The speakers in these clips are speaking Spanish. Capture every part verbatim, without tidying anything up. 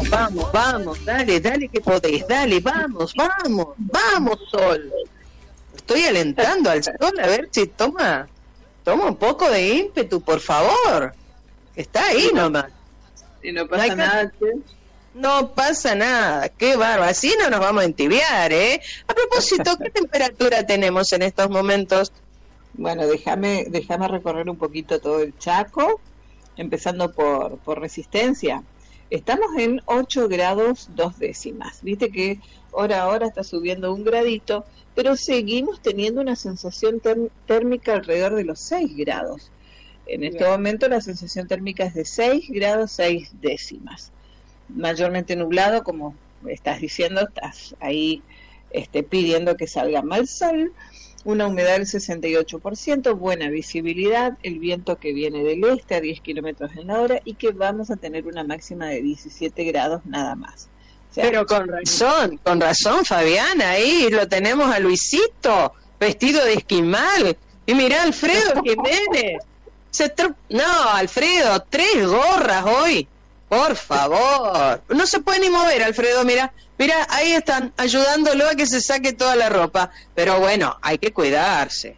vamos, vamos, dale, dale que podés, dale, vamos, vamos, vamos, Sol. Estoy alentando al Sol a ver si toma, toma un poco de ímpetu, por favor. Está ahí nomás. Y no pasa nada, ¿sí? No pasa nada, qué bárbaro, así no nos vamos a entibiar, ¿eh? A propósito, ¿qué temperatura tenemos en estos momentos? Bueno, déjame déjame recorrer un poquito todo el Chaco, empezando por, por Resistencia. Estamos en ocho grados dos décimas. Viste que hora a hora está subiendo un gradito, pero seguimos teniendo una sensación term- térmica alrededor de los seis grados. En este Bien. momento la sensación térmica es de seis grados seis décimas. Mayormente nublado, como estás diciendo, estás ahí este, pidiendo que salga mal sol. Una humedad del sesenta y ocho por ciento, buena visibilidad, el viento que viene del este a diez kilómetros en la hora y que vamos a tener una máxima de diecisiete grados nada más. O sea, pero con razón, con razón, Fabiana, ahí lo tenemos a Luisito, vestido de esquimal. Y mirá, Alfredo Jiménez. Se tr- no, Alfredo, tres gorras hoy. Por favor. No se puede ni mover, Alfredo, mira. Mira, ahí están, ayudándolo a que se saque toda la ropa. Pero bueno, hay que cuidarse.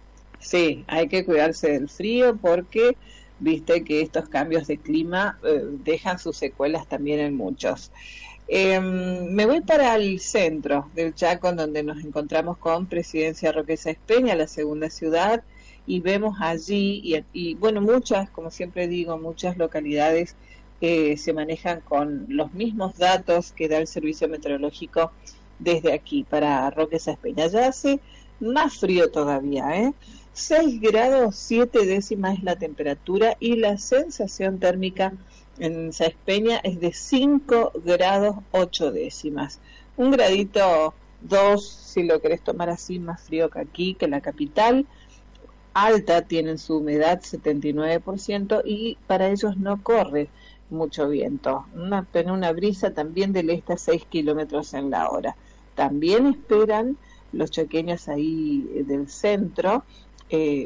Sí, hay que cuidarse del frío porque viste que estos cambios de clima eh, dejan sus secuelas también en muchos. Eh, me voy para el centro del Chaco, donde nos encontramos con Presidencia Roque Sáenz Peña, la segunda ciudad, y vemos allí, y, y bueno, muchas, como siempre digo, muchas localidades Eh, se manejan con los mismos datos que da el servicio meteorológico desde aquí para Roque Sáenz Peña. Ya hace más frío todavía, ¿eh? seis grados siete décimas es la temperatura y la sensación térmica en Sáenz Peña es de cinco grados ocho décimas. Un gradito dos, si lo querés tomar así, más frío que aquí, que la capital. Alta, tienen su humedad setenta y nueve por ciento y para ellos no corre mucho viento, una, una brisa también del este a seis kilómetros en la hora. También esperan los chaqueños ahí del centro eh,